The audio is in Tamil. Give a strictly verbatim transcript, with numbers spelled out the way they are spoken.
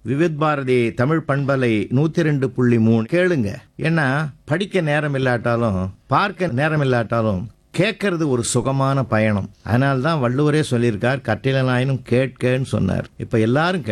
விவித் பாரதி தமிழ் பண்பலை நூத்தி ரெண்டு புள்ளி மூணு கேளுங்க. ஏன்னா படிக்க நேரம் இல்லாட்டாலும் பார்க்க நேரம் இல்லாட்டாலும் கேட்கறது ஒரு சுகமான பயணம். அதனால்தான் வள்ளுவரே சொல்லியிருக்கார், கற்றிலனாயினும் கேட்கன்னு சொன்னார். இப்ப எல்லாரும்